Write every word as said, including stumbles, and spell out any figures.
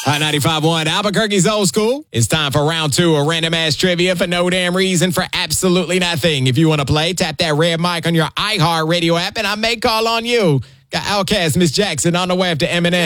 Hot ninety-five point one, Albuquerque's old school. It's time for round two of random ass trivia for no damn reason for absolutely nothing. If you want to play, tap that red mic on your iHeart Radio app and I may call on you. Got Outkast, Miss Jackson on the way after Eminem.